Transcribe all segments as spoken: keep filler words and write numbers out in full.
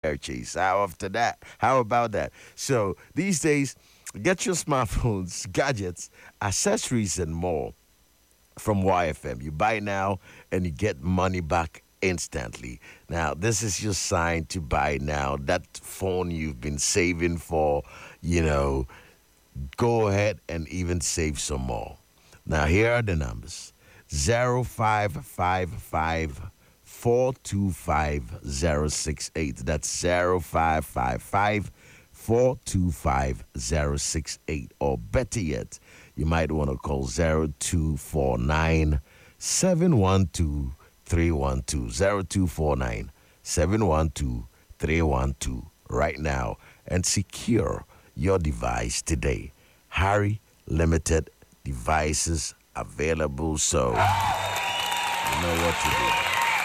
purchase. How after that? How about that? So these days, get your smartphones, gadgets, accessories, and more from Y F M. You buy now and you get money back instantly. Now, this is your sign to buy now. That phone you've been saving for, you know, go ahead and even save some more. Now, here are the numbers. zero five five five four two five zero six eight. That's zero five five five four two five zero six eight. Or better yet, you might want to call zero two four nine seven one two three one two. zero two four nine seven one two three one two right now and secure your device today. Harry Limited devices available, so you know what to do.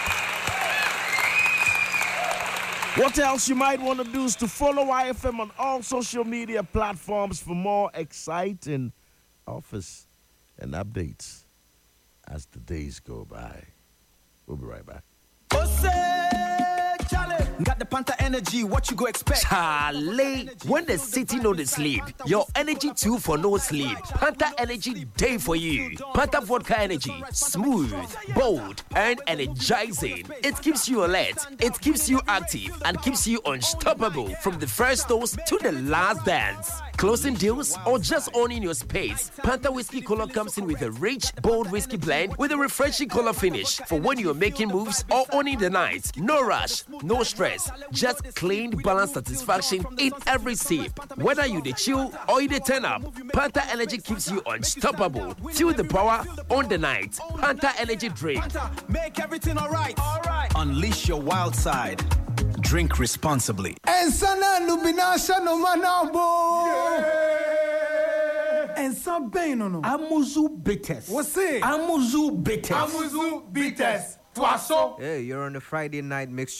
What else you might want to do is to follow Y F M on all social media platforms for more exciting offers and updates as the days go by. We'll be right back. Got the Panther energy, what you go expect? Charlie, when the city know the sleep, your energy too for no sleep. Panther energy day for you. Panther vodka energy, smooth, bold, and energizing. It keeps you alert, it keeps you active, and keeps you unstoppable from the first toast to the last dance. Closing deals or just owning your space, Panther Whiskey Color comes in with a rich, bold whiskey blend with a refreshing color finish for when you're making moves or owning the night. No rush, no stress, just clean, balanced satisfaction in every sip. Whether you the chill or you the turn up, Panther Energy keeps you unstoppable. Feel the power on the night. Panther Energy drink. Make everything alright. Alright. Unleash your wild side. Drink responsibly. And sana lubinasha no manabo. And some pain no no. Amuzu bitters. What's it? Amuzu bitters. Amuzu bitters. Twaso. Hey, you're on the Friday night mix